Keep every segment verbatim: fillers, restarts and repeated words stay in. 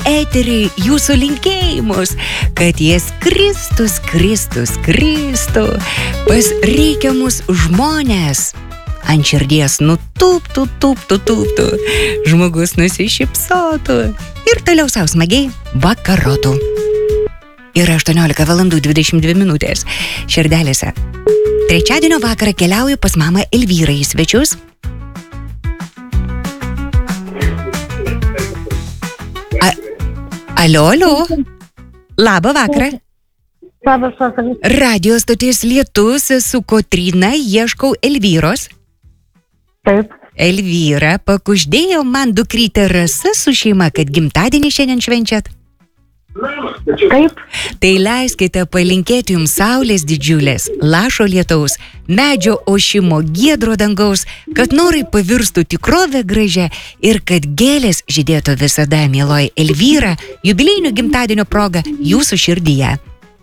eterį jūsų linkėjimus, kad jie skristų, skristų, skristų pas reikiamus žmonės. Ant širdies nutūptų, tūptų, tūptų, žmogus nusišypsotų ir toliau savo smagiai vakarotų. Yra aštuoniolika valandų dvidešimt dvi minutės širdelėse. Trečiadienio vakarą keliauju pas mamą Elvyrą į svečius. A- Alio, alio. Labą vakarą. Labas vakaras. Radio stoties Lietus, su Kotryna ieškau Elvyros. Taip. Elvyra, pakuždėjo man dukrytė Rasa su šeima, kad gimtadienį šiandien švenčiat. Taip. Tai leiskite palinkėti jums saulės didžiulės, lašo lietaus, medžio ošimo, giedro dangaus, kad norai pavirstų tikrovę gražią ir kad gėlės žydėtų visada, mieloji Elvyra, jubiliejinio gimtadienio proga jūsų širdyje.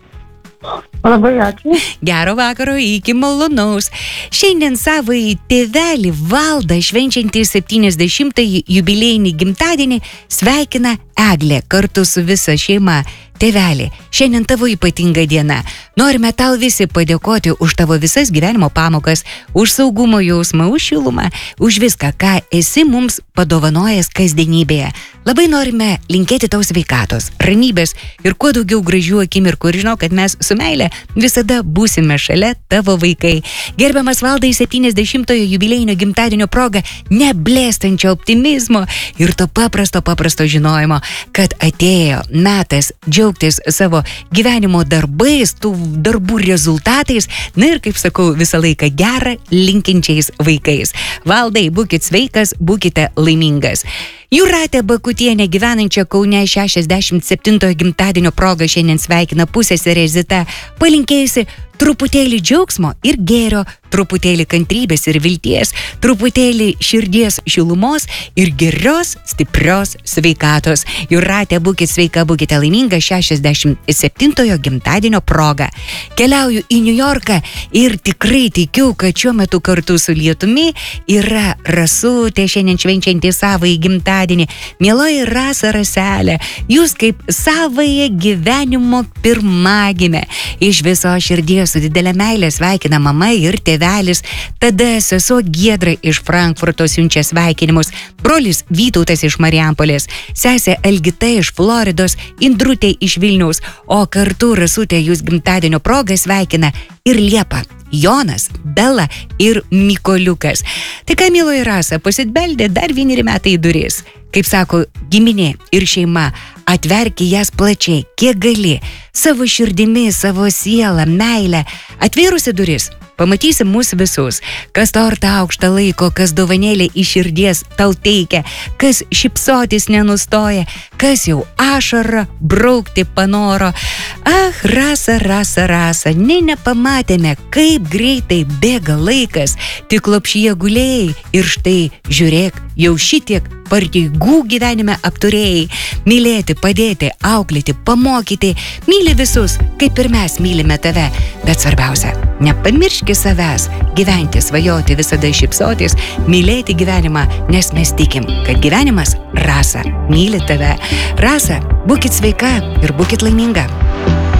Labai ačiū. Gero vakaro, iki malonaus. Šiandien savai tėvelį Valdą švenčiantį septyniasdešimtąjį jubiliejinį gimtadienį sveikina Eglė kartu su visa šeima. Tėvelį, šiandien tavo ypatinga diena. Norime tau visi padėkoti už tavo visas gyvenimo pamokas, už saugumo jausmą, už šilumą, už viską, ką esi mums padovanojęs kasdienybėje. Labai norime linkėti tau sveikatos, ramybės ir kuo daugiau gražių akimirkų ir žinau, kad mes su meile visada būsime šalia tavo vaikai. Gerbiamas Valdai, septyniasdešimtojo jubiliejinio gimtadienio proga neblėstančio optimizmo ir to paprasto, paprasto žinojimo, kad atėjo metas džiaugtis savo gyvenimo darbais, tų darbų rezultatais, na ir, kaip sakau, visą laiką gerą linkinčiais vaikais. Valdai, būkit sveikas, būkite laimingas. Jūratė Bakutienė, gyvenančia Kaune, šešiasdešimt septintojo gimtadienio proga šiandien sveikina pusseserė Zita, palinkėjusi truputėlį džiaugsmo ir gėrio, truputėlį kantrybės ir vilties, truputėlį širdies šilumos ir geros, stiprios sveikatos. Jūratė, būkit sveika, būkite laiminga šešiasdešimt septintojo gimtadienio proga. Keliauju į Niujorką ir tikrai tikiu, kad šiuo metu kartu su lietumi yra Rasutė, šiandien švenčianti savąjį gimtadienį. Mieloji Rasa, Raselė, jūs kaip savąją gyvenimo pirmagimę. Iš viso širdies su didelė meilė sveikina mama ir tėvelis, tada sesuo Giedra iš Frankfurto siunčia sveikinimus, brolis Vytautas iš Marijampolės, sesė Algita iš Floridos, Indrutė iš Vilniaus, o kartu Rasutė jūs gimtadienio proga sveikina ir Liepa, Jonas, Bela ir Mykoliukas. Tai ką, mieloji Rasa, pasitbeldė dar vieneri metai į duris. Kaip sako giminė ir šeima, atverki jas plačiai, kiek gali, savo širdimi, savo sielą, meilę. Atvėrusi duris, pamatysi mūsų visus, kas tortą aukštą laiko, kas dovanėlį iš širdies tau teikia, kas šypsotis nenustoja, kas jau ašarą braukti panoro. Ach, Rasa, Rasa, Rasa, ne nepamatėme, kaip greitai bėga laikas, tik lopšyje gulėjai ir štai, žiūrėk, jau šitiek pareigų gyvenime apturėjai. Mylėti, padėti, auklėti, pamokyti, myli visus, kaip ir mes mylime tave. Bet svarbiausia, nepamirški savęs, gyventi, svajoti, visada šypsotis, mylėti gyvenimą, nes mes tikim, kad gyvenimas, Rasa, myli tave. Rasa, būkit sveika ir būkit laiminga.